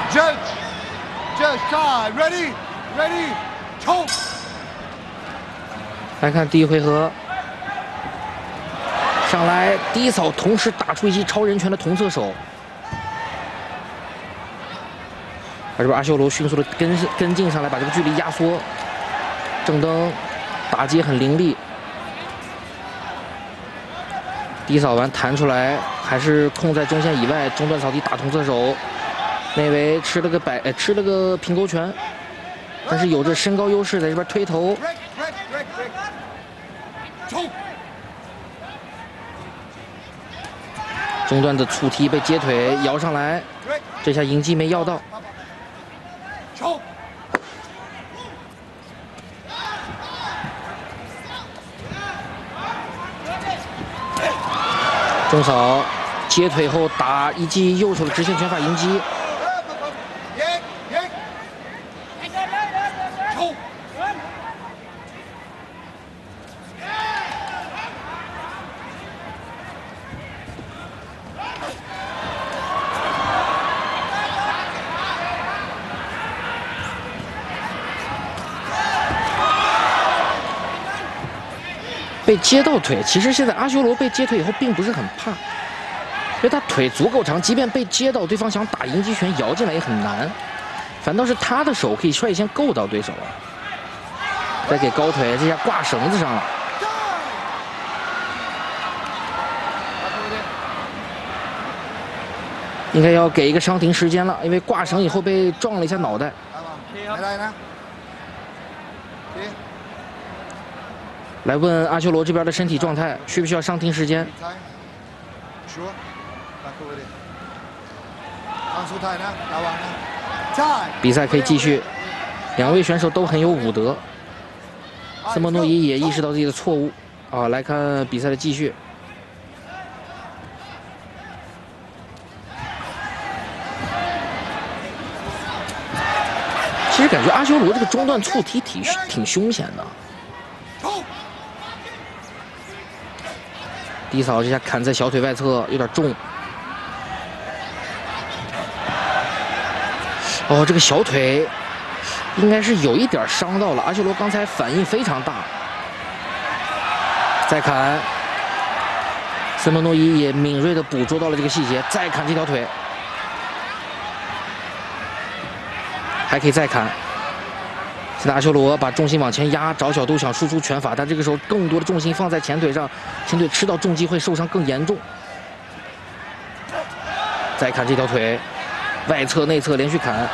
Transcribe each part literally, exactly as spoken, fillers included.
Judge, judge, time, ready, ready, choke. 来看第一回合，上来低扫，同时打出一记超人拳的同侧手。而这边阿修罗迅速的跟跟进上来，把这个距离压缩。正登打击很凌厉，低扫完弹出来，还是控在中线以外，中段扫地打同侧手。内围吃了个摆，呃，吃了个平勾拳，但是有着身高优势，在这边推头。 中段的粗踢被接腿摇上来，这下迎击没要到。中扫接腿后打一记右手的直线拳法迎击。 被接到腿，其实现在阿修罗被接腿以后并不是很怕，因为他腿足够长，即便被接到，对方想打迎击拳摇进来也很难，反倒是他的手可以率先够到对手。再给高腿，这下挂绳子上了。应该要给一个伤停时间了，因为挂绳以后被撞了一下脑袋。来问阿修罗这边的身体状态，需不需要伤停时间？比赛可以继续，两位选手都很有武德。斯莫诺伊也意识到自己的错误，啊，来看比赛的继续。其实感觉阿修罗这个中段触踢挺挺凶险的。 低扫这下砍在小腿外侧，有点重。哦，这个小腿应该是有一点伤到了。阿修罗刚才反应非常大。再砍，森莫诺伊也敏锐地捕捉到了这个细节，再砍这条腿，还可以再砍。 现在阿修罗把重心往前压，找角度想输出拳法，但这个时候更多的重心放在前腿上，前腿吃到重击会受伤更严重。再看这条腿，外侧内侧连续砍，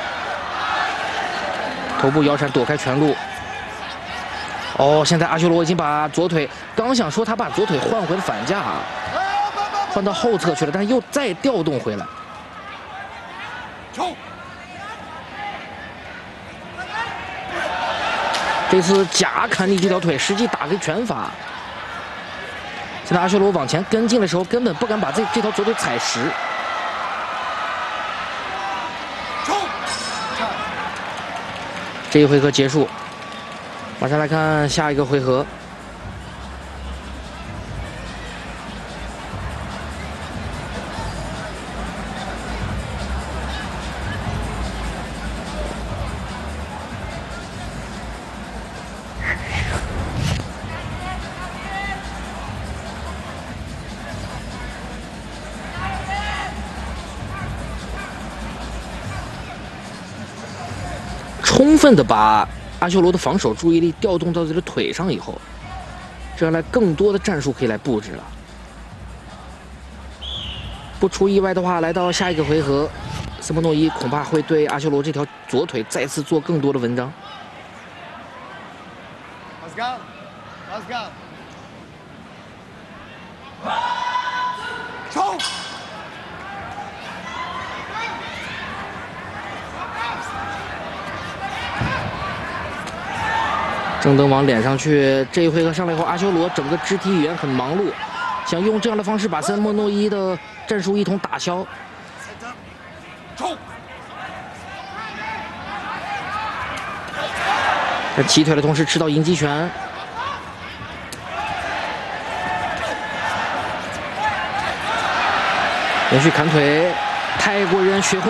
头部摇闪躲开拳路。哦，现在阿修罗已经把左腿，刚想说他把左腿换回了反架，换到后侧去了，但是又再调动回来。 这次假砍你这条腿，实际打个拳法。现在阿修罗往前跟进的时候，根本不敢把这这条左腿踩实。这一回合结束，马上来看下一个回合。充分的把阿修罗的防守注意力调动到自己的腿上以后，这样来更多的战术可以来布置了。不出意外的话，来到下一个回合，斯莫诺伊恐怕会对阿修罗这条左腿再次做更多的文章。Let's go, let's go. 冲！ 正登往脸上去，这一回合上来以后，阿修罗整个肢体语言很忙碌，想用这样的方式把森莫诺伊的战术一同打消。在起腿的同时吃到迎击拳，连续砍腿，泰国人学会。